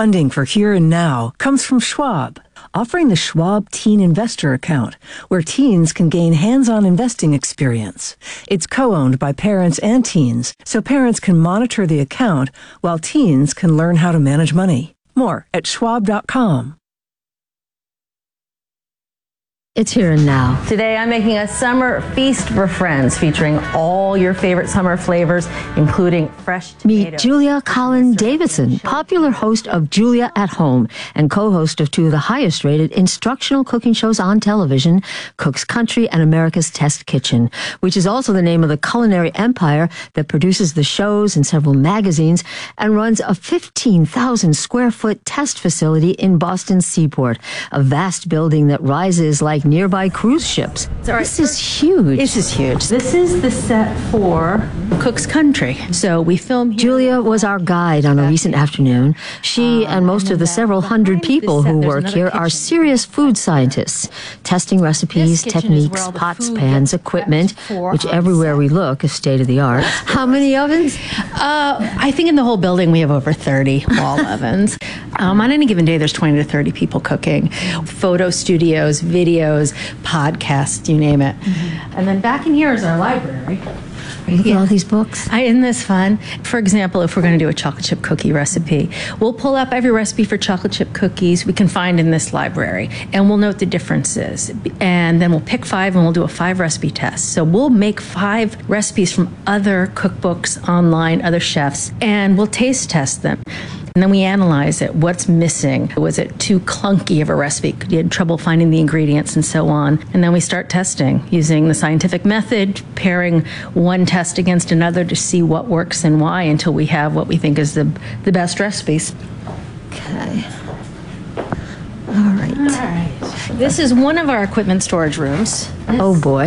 Funding for Here and Now comes from Schwab, offering the Schwab Teen Investor Account, where teens can gain hands-on investing experience. It's co-owned by parents and teens, so parents can monitor the account while teens can learn how to manage money. More at schwab.com. It's Here and Now. Today I'm making a summer feast for friends featuring all your favorite summer flavors, including fresh tomatoes. Meet Julia Collin Davidson, popular host of Julia at Home and co-host of two of the highest rated instructional cooking shows on television, Cook's Country and America's Test Kitchen, which is also the name of the culinary empire that produces the shows and several magazines and runs a 15,000 square foot test facility in Boston's Seaport, a vast building that rises like nearby cruise ships. This is huge. This is huge. This is the set for Cook's Country. So we filmed. Julia was our guide on a recent afternoon. She and most of the several hundred people who work here are serious food scientists, testing recipes, techniques, pots, pans, equipment, which everywhere we look is state of the art. How many ovens? I think in the whole building we have over 30 wall ovens. On any given day, there's 20 to 30 people cooking. Photo studios, videos, podcasts, you name it. Mm-hmm. And then back in here is our library. Look at all these books. Isn't this fun? For example, if we're going to do a chocolate chip cookie recipe, we'll pull up every recipe for chocolate chip cookies we can find in this library, and we'll note the differences. And then we'll pick 5 and we'll do a 5 recipe test. So we'll make 5 recipes from other cookbooks online, other chefs, and we'll taste test them. And then we analyze it. What's missing? Was it too clunky of a recipe? You had trouble finding the ingredients and so on. And then we start testing using the scientific method, pairing one test against another to see what works and why until we have what we think is the best recipes. Okay. All right. This is one of our equipment storage rooms. Oh boy.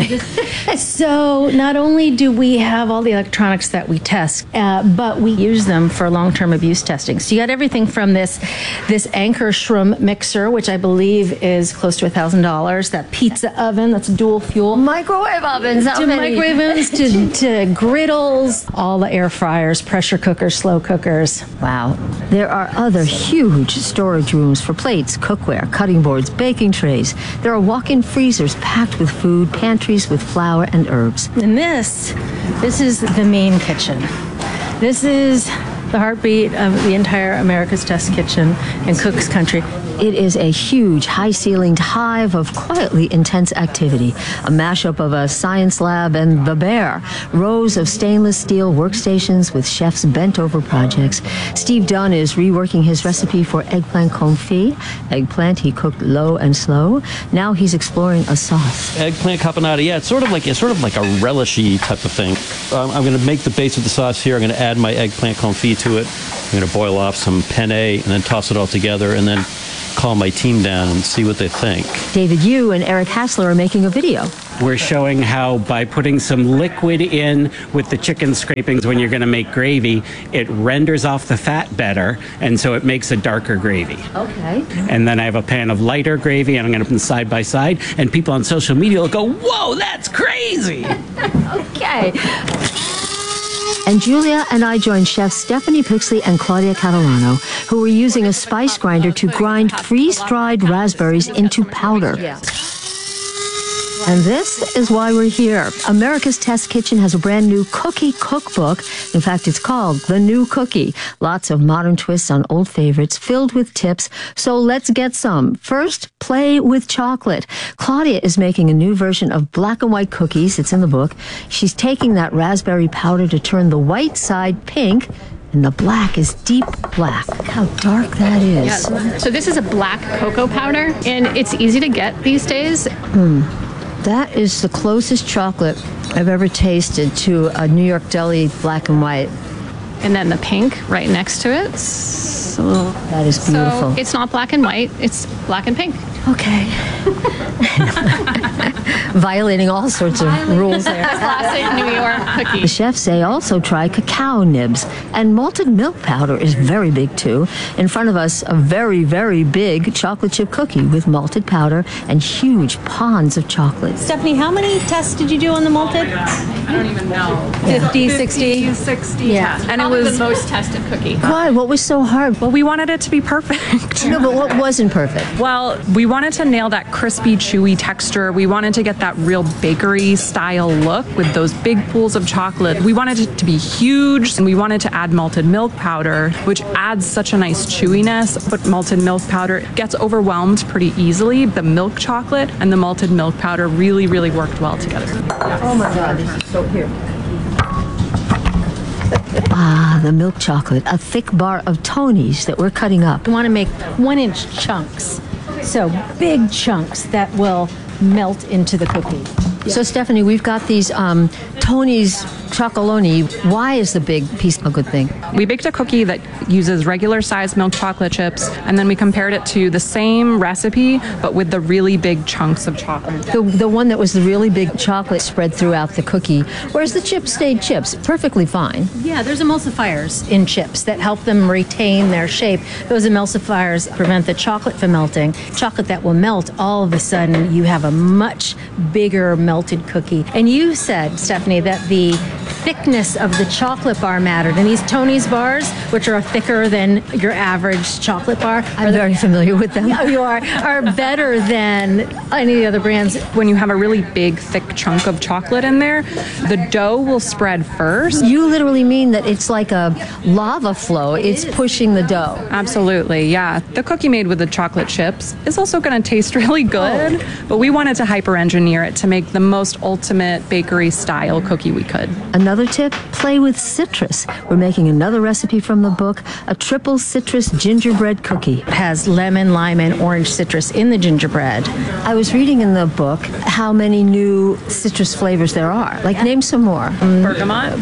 So not only do we have all the electronics that we test, but we use them for long-term abuse testing. So you got everything from this Anchor Shroom mixer, which I believe is close to $1,000. That pizza oven, that's dual fuel. Microwave ovens. How many? Microwave ovens to griddles, all the air fryers, pressure cookers, slow cookers. Wow. There are other huge storage rooms for plates, cookware, cutting boards, baking trays. There are walk-in freezers packed with food, pantries with flour and herbs. And this is the main kitchen. This is the heartbeat of the entire America's Test Kitchen and Cook's Country. It is a huge, high-ceilinged hive of quietly intense activity, a mashup of a science lab and the bear, rows of stainless steel workstations with chefs bent over projects. Steve Dunn is reworking his recipe for eggplant confit. Eggplant he cooked low and slow. Now he's exploring a sauce. Eggplant caponata, yeah, it's sort of like a relishy type of thing. I'm going to make the base of the sauce here. I'm going to add my eggplant confit to it. I'm going to boil off some penne and then toss it all together and then call my team down and see what they think. David Yu and Eric Hassler are making a video. We're showing how by putting some liquid in with the chicken scrapings when you're going to make gravy, it renders off the fat better, and so it makes a darker gravy. Okay. And then I have a pan of lighter gravy, and I'm going to put them side by side, and people on social media will go, whoa, that's crazy! Okay. And Julia and I joined chefs Stephanie Pixley and Claudia Catalano, who were using a spice grinder to grind freeze-dried raspberries into powder. And this is why we're here. America's Test Kitchen has a brand new cookie cookbook. In fact, it's called The New Cookie. Lots of modern twists on old favorites filled with tips. So let's get some. First, play with chocolate. Claudia is making a new version of black and white cookies. It's in the book. She's taking that raspberry powder to turn the white side pink, and the black is deep black. Look how dark that is. Yeah. So this is a black cocoa powder, and it's easy to get these days. That is the closest chocolate I've ever tasted to a New York deli black and white. And then the pink right next to it. So that is beautiful. So it's not black and white, it's black and pink. Okay. Violating all sorts of rules there. Classic New York The cookie. chefs say also try cacao nibs. And malted milk powder is very big too. In front of us, a very, very big chocolate chip cookie with malted powder and huge ponds of chocolate. Stephanie, how many tests did you do on the malted? I don't even know. 50, 60? 60. Yeah. And it was the most tested cookie. Why? What was so hard? Well, we wanted it to be perfect. No, but what wasn't perfect? Well, we wanted to nail that crispy, chewy texture. We wanted to get that real bakery style look with those big pools of chocolate. We wanted it to be huge, and we wanted to add malted milk powder, which adds such a nice chewiness. But malted milk powder gets overwhelmed pretty easily. The milk chocolate and the malted milk powder really, really worked well together. Oh my God, this is so here. Ah, the milk chocolate, a thick bar of Tony's that we're cutting up. You want to make 1-inch chunks. So big chunks that will melt into the cookie. So, Stephanie, we've got these Tony's Chocoloni. Why is the big piece a good thing? We baked a cookie that uses regular sized milk chocolate chips, and then we compared it to the same recipe, but with the really big chunks of chocolate. The one that was the really big chocolate spread throughout the cookie, whereas the chips stayed chips, perfectly fine. Yeah, there's emulsifiers in chips that help them retain their shape. Those emulsifiers prevent the chocolate from melting. Chocolate that will melt, all of a sudden you have a much bigger melted cookie. And you said, Stephanie, that the thickness of the chocolate bar mattered. And these Tony's bars, which are thicker than your average chocolate bar, I'm very familiar with them. yeah, you are better than any of the other brands. When you have a really big, thick chunk of chocolate in there, the dough will spread first. You literally mean that it's like a lava flow. It's pushing the dough. Absolutely, yeah. The cookie made with the chocolate chips is also going to taste really good, but we wanted to hyper-engineer it to make the most ultimate bakery-style cookie we could. Another tip, play with citrus. We're making another recipe from the book, a triple citrus gingerbread cookie. It has lemon, lime, and orange citrus in the gingerbread. I was reading in the book how many new citrus flavors there are. Like, name some more. Bergamot,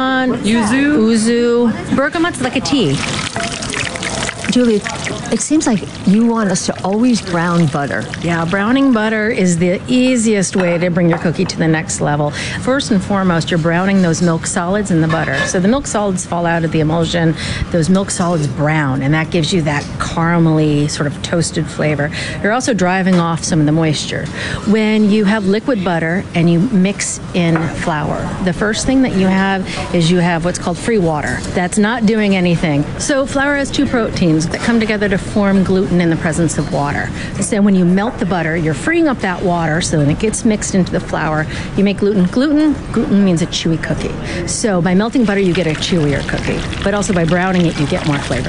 Yuzu. Bergamot's like a tea. Julie, it seems like you want us to always brown butter. Yeah, browning butter is the easiest way to bring your cookie to the next level. First and foremost, you're browning those milk solids in the butter. So the milk solids fall out of the emulsion, those milk solids brown, and that gives you that caramely sort of toasted flavor. You're also driving off some of the moisture. When you have liquid butter and you mix in flour, the first thing that you have is you have what's called free water. That's not doing anything. So flour has two proteins that come together to form gluten in the presence of water. So when you melt the butter, you're freeing up that water so when it gets mixed into the flour, you make gluten. Gluten means a chewy cookie. So by melting butter, you get a chewier cookie. But also by browning it, you get more flavor.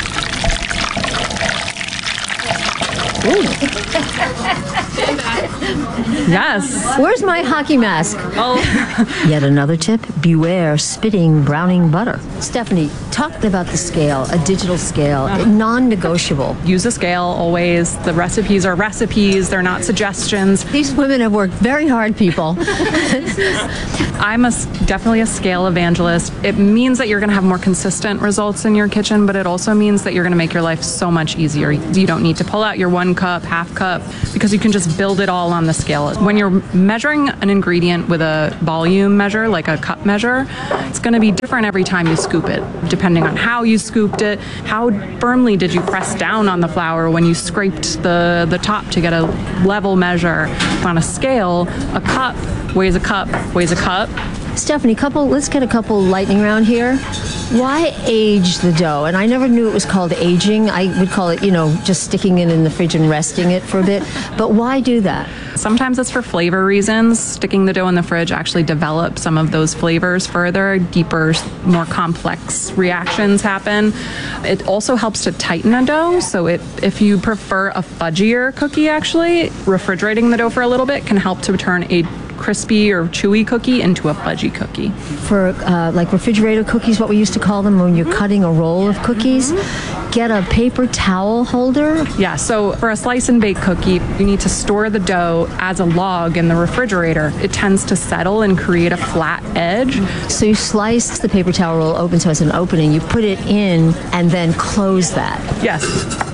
Yes. Where's my hockey mask? Oh. Yet another tip, beware spitting browning butter. Stephanie, talk about the scale, a digital scale, non-negotiable. Use a scale always. The recipes are recipes. They're not suggestions. These women have worked very hard, people. I'm definitely a scale evangelist. It means that you're going to have more consistent results in your kitchen, but it also means that you're going to make your life so much easier. You don't need to pull out your 1 cup, half cup, because you can just build it all on the scale. When you're measuring an ingredient with a volume measure, like a cup measure, it's going to be different every time you scoop it, depending on how you scooped it, how firmly did you press down on the flour when you scraped the top to get a level measure. On a scale, a cup weighs a cup, weighs a cup. Stephanie, let's get a couple lightning round here. Why age the dough? And I never knew it was called aging. I would call it, just sticking it in the fridge and resting it for a bit. But why do that? Sometimes it's for flavor reasons. Sticking the dough in the fridge actually develops some of those flavors further. Deeper, more complex reactions happen. It also helps to tighten a dough. So if you prefer a fudgier cookie, actually, refrigerating the dough for a little bit can help to turn a crispy or chewy cookie into a fudgy cookie. For like refrigerator cookies, what we used to call them when you're cutting a roll of cookies, get a paper towel holder. Yeah, so for a slice and bake cookie, you need to store the dough as a log in the refrigerator. It tends to settle and create a flat edge. So you slice the paper towel roll open so it's an opening, you put it in and then close that. Yes.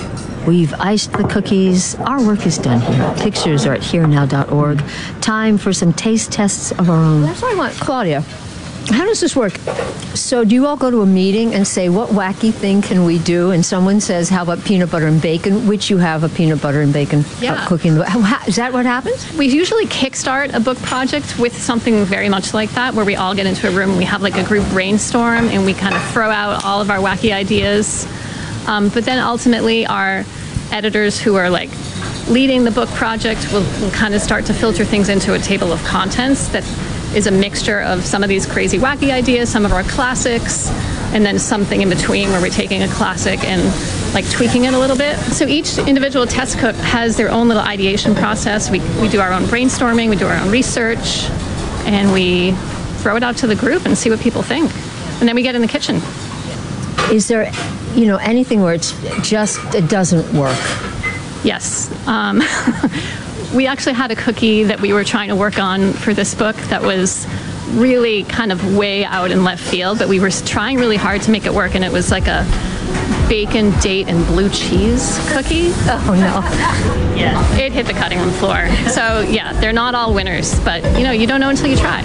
We've iced the cookies. Our work is done here. Pictures are at herenow.org. Time for some taste tests of our own. That's what I want. Claudia, how does this work? So do you all go to a meeting and say, what wacky thing can we do? And someone says, how about peanut butter and bacon? Which you have a peanut butter and bacon cooking. Is that what happens? We usually kickstart a book project with something very much like that, where we all get into a room and we have like a group brainstorm and we kind of throw out all of our wacky ideas. But then ultimately our editors who are like leading the book project will kind of start to filter things into a table of contents that is a mixture of some of these crazy wacky ideas, some of our classics, and then something in between where we're taking a classic and like tweaking it a little bit. So each individual test cook has their own little ideation process. We do our own brainstorming, we do our own research, and we throw it out to the group and see what people think. And then we get in the kitchen. Is there, anything where it doesn't work? Yes. We actually had a cookie that we were trying to work on for this book that was really kind of way out in left field, but we were trying really hard to make it work, and it was like a bacon, date, and blue cheese cookie. Oh, no. Yeah. It hit the cutting room floor. So, yeah, they're not all winners, but, you don't know until you try.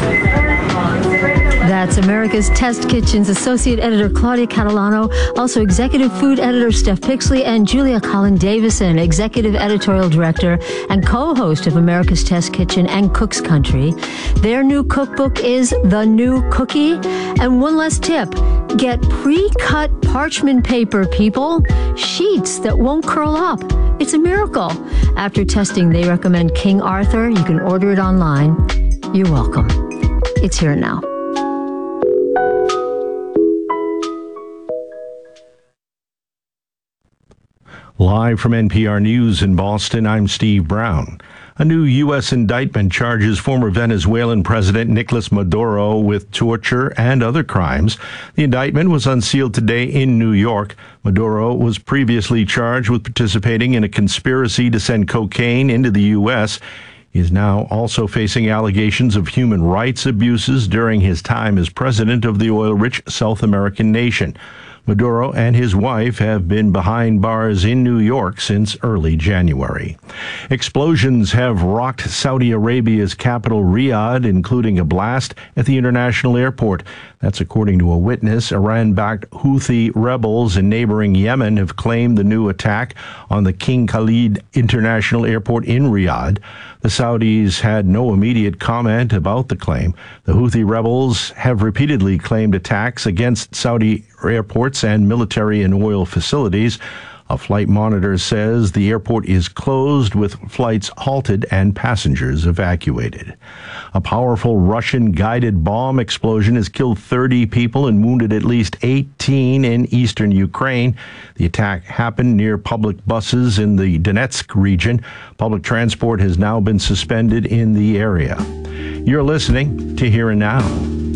That's America's Test Kitchen's Associate Editor Claudia Catalano, also Executive Food Editor Steph Pixley, and Julia Collin-Davison, Executive Editorial Director and co-host of America's Test Kitchen and Cook's Country. Their new cookbook is The New Cookie. And one last tip, get pre-cut parchment paper, people. Sheets that won't curl up. It's a miracle. After testing, they recommend King Arthur. You can order it online. You're welcome. It's Here and Now. Live from NPR News in Boston, I'm Steve Brown. A new U.S. indictment charges former Venezuelan President Nicolas Maduro with torture and other crimes. The indictment was unsealed today in New York. Maduro was previously charged with participating in a conspiracy to send cocaine into the U.S. He is now also facing allegations of human rights abuses during his time as president of the oil-rich South American nation. Maduro and his wife have been behind bars in New York since early January. Explosions have rocked Saudi Arabia's capital, Riyadh, including a blast at the international airport. That's according to a witness. Iran-backed Houthi rebels in neighboring Yemen have claimed the new attack on the King Khalid International Airport in Riyadh. The Saudis had no immediate comment about the claim. The Houthi rebels have repeatedly claimed attacks against Saudi airports and military and oil facilities. A flight monitor says the airport is closed with flights halted and passengers evacuated. A powerful Russian guided bomb explosion has killed 30 people and wounded at least 18 in eastern Ukraine. The attack happened near public buses in the Donetsk region. Public transport has now been suspended in the area. You're listening to Here and Now.